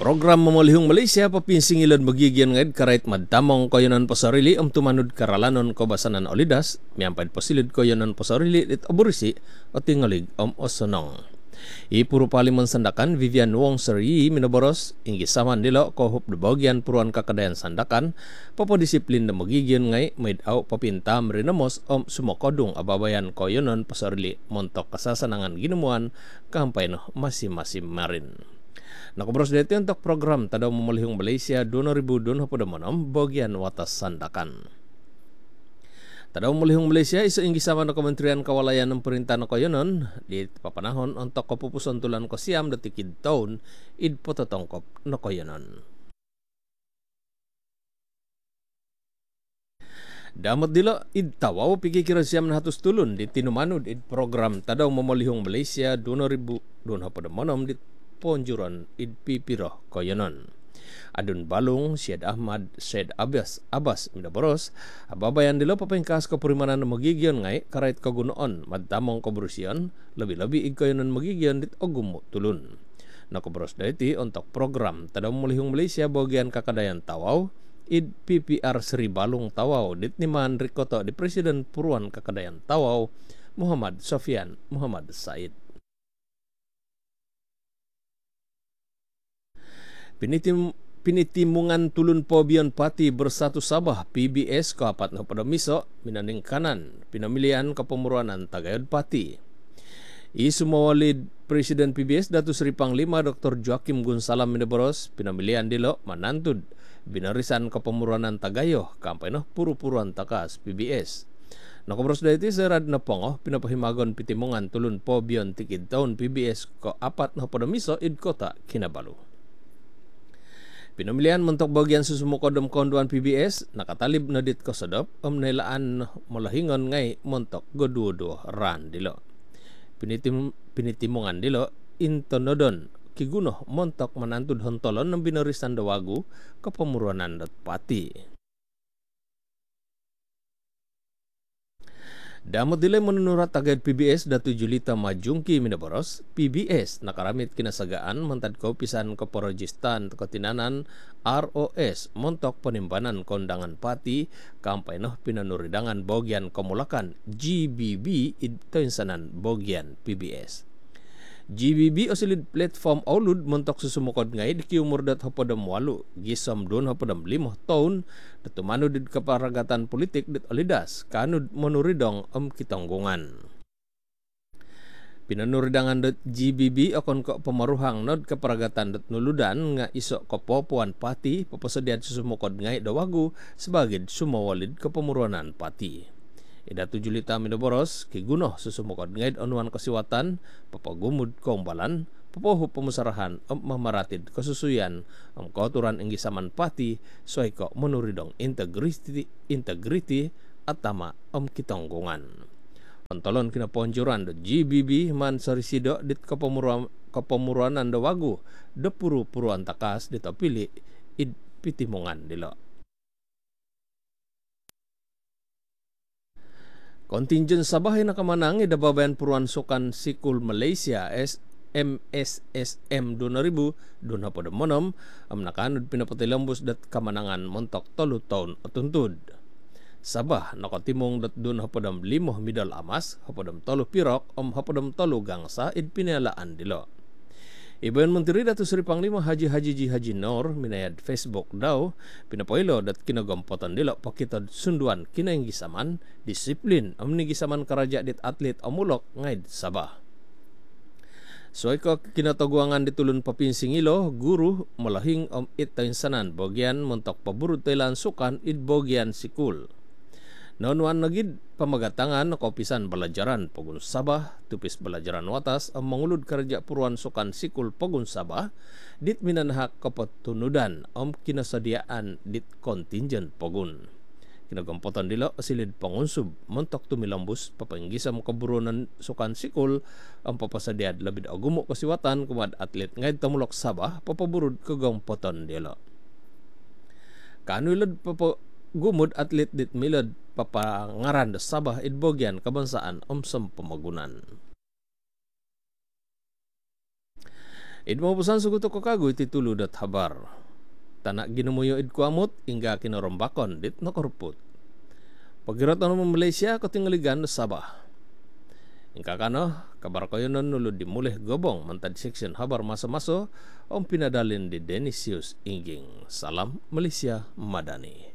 Program memulihung Malaysia papinsingilan magigyan ngayad karait madtamong koyonan pasarili tumanod karalanon kobasanan olidas miyampad pasilid koyonan pasarili it aburisi o tingalig osonong. Ipuro paliman sandakan Vivian Wong Seri minaboros inggisaman nila ko hupdebogyan puruan kakadayan sandakan papadisiplin na magigyan ngay maidaw papintam rinamos sumokodong ababayan koyonan pasarili montok kasasanangan ginumuan kampay no masim-masim marin. Nakubros dito untuk program Tadaw Memulihung Malaysia 2020 bogyan watas sandakan. Tadaw Memulihung Malaysia iso inggisama ng Kementerian Kawalayan ng Perintah ng Koyonon di papanahon untuk kepupusan tulan ko siyam datikid taon id pototongkop ng Koyonon. Damot dilo id tawaw pikikira siyam na hatos tulun di tinumanud id program Tadaw Memulihung Malaysia 2020 di Ponjuran id pipiro koyonon. Adun balung Syed Ahmad Syed Abbas minaboros ababayan dilo papengkas kapurimanan na magigyon ngay karait kagunoon madtamong kabrusyon labi-labi ig koyonon magigyon dit ogumo tulun. Nakubros dayti untuk program Tadaw Memulihung Malaysia bogyan kakadayan tawaw id PPR Sri Balung Tawaw dit niman rikoto di Presiden Puruan Kakadayan Tawaw Muhammad Sofian Muhammad Said. Pinitimungan tulun Pobion Pati Bersatu Sabah PBS kapat na padamiso minaning kanan pinamilian kapamuranan Tagayod Pati. Isumawalid Presiden PBS Datu Sri Panglima Dr. Joaquim Gonsalam minaboros pinamilian dilo manantud binarisan kapamuranan Tagayo kampay no puru-puruan takas PBS. Nakubros dahiti serad na pongo pinapahimagon pitimungan tulun Pobion tikid taon PBS ko apat na padamiso id kota Kinabalu. Pinamilian mentok bagian susumukodom konduan PBS nakatalib na dit kasadop nilaan malahingon ngay mentok godudo ran dilo. Pinitimungan dilo intonodon kigunoh mentok manantud hontolon ng binarisan dawagu kapamuruanan dat pati. Damot dila menunurat tagad PBS Datu Julita Majungki minaboros PBS nakaramit kinasagaan mantad ko pisan keporojistan ketinanan ROS montok penimbanan kondangan pati kampay noh pinanuridangan bogyan komulakan GBB ito insanan bogyan PBS. GBB o silid platform aulud montok susumukod ngay di kiumurdat hapadam 8 gisam doon hapadam 5 taon datumano did kaparagatan politik dit alidas kanud manuridong kitanggungan. Pinanuridangan dat GBB akon ko pamaruhang nod kaparagatan dat nuludan nga iso kapopuan pati papasadiad susumukod ngay dawagu sebagai sumawalid kapamuruanan pati. Idatu Julita minaboros kigunoh susumukod ngayd onuan kasiwatan papagumud kombalan papoho pamusarahan mamaratid kasusuyan kauturan inggisaman pati soy ko menuridong integrity at tama kitanggungan. Pantolon kinaponjuran do GBB man sarisido dit kapamuranan dawagu depuru-puruan takas ditapili id pitimungan dilo. Kontinjen Sabah na kamanang idababayan Puruan Sukan Sikul Malaysia MSSM 2000 doon na padamonom nakanod pinapatilambos dat kamanangan montok 3 taon otuntod. Sabah nakatimong dat doon hapadam 5 medal amas hapadam 3 pirok hapadam 3 gangsa id pinalaan dilo. Ibayan Menteri Datu Sri Panglima Haji Nor minayad Facebook daw pinapoilo dat kinagampotan dilo pakitad sunduan kinainggisaman disiplin amnigisaman karaja dit atlet amulok ngayd Sabah. Soy ko kinataguangan ditulun papinsingilo guru malahing itainsanan bogyan montok paburud taylan sukan id bogyan sikul. Naunuan nagid pamagatangan na kaupisan balajaran Pogun Sabah, tupis balajaran watas ang mangulod karja Puruan Sukan Sikul Pogun Sabah, dit minanahak kapatunudan ang kinasadiaan dit contingent Pogun. Kinagampotan dila silid pangunsub, montok tumilambus, papanggisam kaburunan Sukan Sikul, ang papasadiad labid agumo kasiwatan kumad atlet ngayd tamulok Sabah, papaburod kagampotan dila. Kanulad gumod atlet dit milad papangaran da Sabah idbogyan kabansaan omsam pamagunan. Id mabusan suguto ko kagoy titulo dat habar. Tanak ginumuyo id kuamot ingga kinorombakon dit nakorput. Pagiratan mo Malaysia ko tingaligan na Sabah. Ingka kano, kabar ko yun nulod di mulih gobong mantad section habar masa-maso ang pinadalin di Denisius Inging. Salam Malaysia Madani.